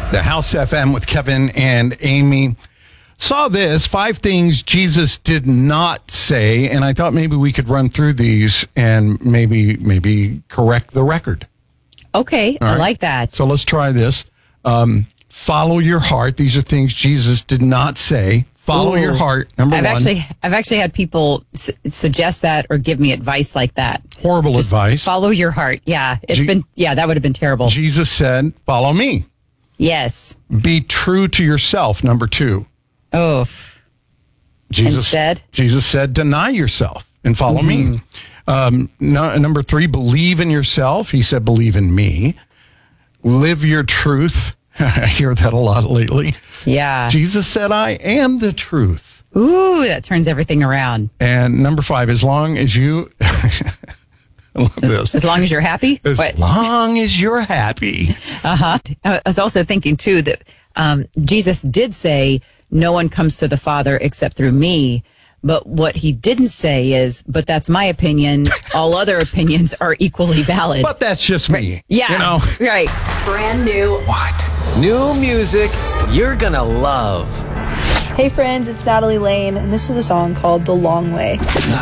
The House FM with Kevin and Amy. Saw this, 5 things Jesus did not say, and I thought maybe we could run through these and maybe correct the record. Okay, I like that. So let's try this. Follow your heart. These are things Jesus did not say. Follow your heart, number one. I've actually had people suggest that or give me advice like that. Horrible Just advice. Follow your heart. Yeah, that would have been terrible. Jesus said, follow me. Yes. Be true to yourself, number 2. Oh. Jesus said, deny yourself and follow me. Number 3, believe in yourself. He said, believe in me. Live your truth. I hear that a lot lately. Yeah. Jesus said, I am the truth. Ooh, that turns everything around. And number 5, as long as you... I love this. As long as you're happy? Long as you're happy. Uh-huh. I was also thinking, too, that Jesus did say, no one comes to the Father except through me. But what he didn't say is, but that's my opinion. All other opinions are equally valid. But that's just me. Yeah. Right. Brand new. What? New music you're gonna love. Hey friends, it's Natalie Lane, and this is a song called The Long Way.